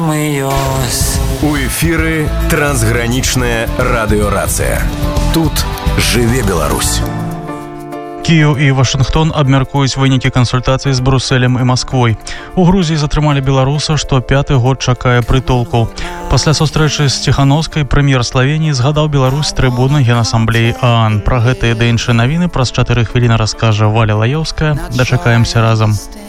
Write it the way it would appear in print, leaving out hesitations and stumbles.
У эфіры трансгранічная радыёрацыя. Тут жыве Беларусь. Кіеў і Вашынгтон абмяркуюць вынікі кансультацый з Брусэлем і Масквой. У Грузіі затрымалі беларуса, што 5-ты год чакае прытулку. Пасля сустрэчы з Ціхановскай прэм'ер Славеніі згадаў Беларусь з трыбуны Генасамблеі ААН. Пра гэтыя ды іншыя навіны праз 4 хвіліны раскажа Валя Лаёўская. Дачакаемся разам.